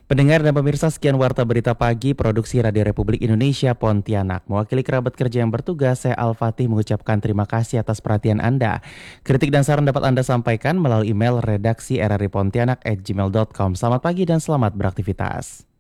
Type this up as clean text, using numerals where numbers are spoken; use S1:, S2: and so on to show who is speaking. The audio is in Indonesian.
S1: Pendengar dan pemirsa, sekian Warta Berita Pagi Produksi Radio Republik Indonesia Pontianak. Mewakili kerabat kerja yang bertugas, saya Al-Fatih mengucapkan terima kasih atas perhatian Anda. Kritik dan saran dapat Anda sampaikan melalui email redaksi rripontianak@gmail.com. Selamat pagi dan selamat beraktivitas.